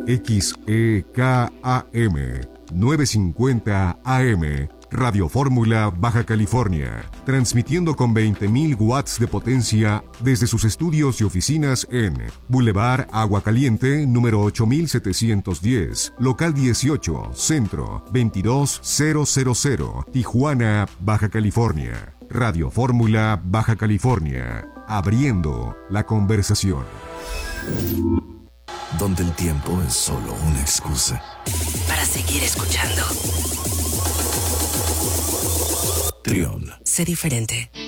XEKAM 950 AM, Radio Fórmula, Baja California, transmitiendo con 20.000 watts de potencia desde sus estudios y oficinas en Boulevard Agua Caliente, número 8710, local 18, centro 22000, Tijuana, Baja California. Radio Fórmula, Baja California, abriendo la conversación. Donde el tiempo es solo una excusa para seguir escuchando. Trión. Sé diferente.